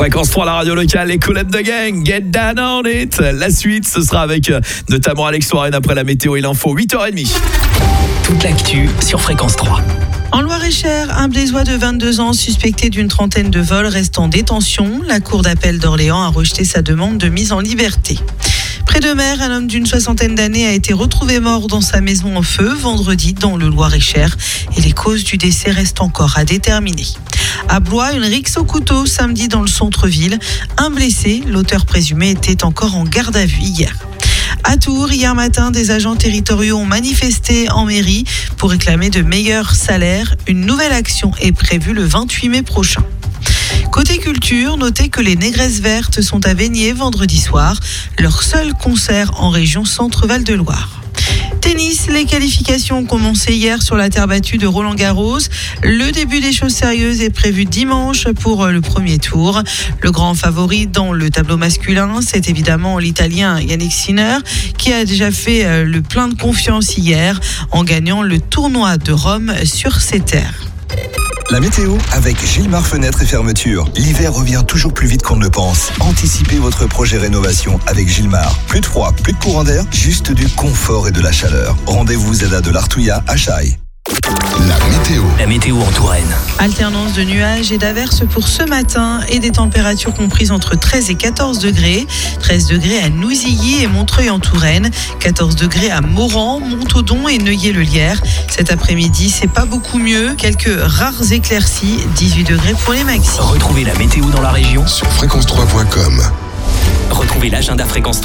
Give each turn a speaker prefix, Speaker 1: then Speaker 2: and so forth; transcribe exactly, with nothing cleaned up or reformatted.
Speaker 1: Fréquence trois, la radio locale, les Cool and the Gang, Get Down on It. La suite, ce sera avec euh, notamment Alex Warren après la météo et l'info, huit heures trente.
Speaker 2: Toute l'actu sur Fréquence trois.
Speaker 3: En Loir-et-Cher, un Blésois de vingt-deux ans suspecté d'une trentaine de vols reste en détention. La cour d'appel d'Orléans a rejeté sa demande de mise en liberté. Près de Mer, un homme d'une soixantaine d'années a été retrouvé mort dans sa maison en feu vendredi dans le Loir-et-Cher et les causes du décès restent encore à déterminer. À Blois, une rixe au couteau samedi dans le centre-ville. Un blessé, l'auteur présumé, était encore en garde à vue hier. À Tours, hier matin, des agents territoriaux ont manifesté en mairie pour réclamer de meilleurs salaires. Une nouvelle action est prévue le vingt-huit mai prochain. Côté culture, notez que les Négresses Vertes sont à Vaigné vendredi soir. Leur seul concert en région Centre-Val de Loire. Tennis, les qualifications ont commencé hier sur la terre battue de Roland-Garros. Le début des choses sérieuses est prévu dimanche pour le premier tour. Le grand favori dans le tableau masculin, c'est évidemment l'Italien Yannick Sinner qui a déjà fait le plein de confiance hier en gagnant le tournoi de Rome sur ses terres.
Speaker 4: La météo avec Gilmar Fenêtres et Fermetures. L'hiver revient toujours plus vite qu'on ne le pense. Anticipez votre projet rénovation avec Gilmar. Plus de froid, plus de courant d'air, juste du confort et de la chaleur. Rendez-vous Zeda de l'Artouillat à Chaille.
Speaker 2: La météo. La météo en Touraine.
Speaker 3: Alternance de nuages et d'averses pour ce matin et des températures comprises entre treize et quatorze degrés. treize degrés à Nouzilly et Montreuil en Touraine. quatorze degrés à Moran, Montaudon et Neuilly-le-Lierre. Cet après-midi, c'est pas beaucoup mieux. Quelques rares éclaircies. dix-huit degrés pour les maxis.
Speaker 2: Retrouvez la météo dans la région
Speaker 5: sur fréquence trois point com.
Speaker 2: Retrouvez l'agenda Fréquence trois.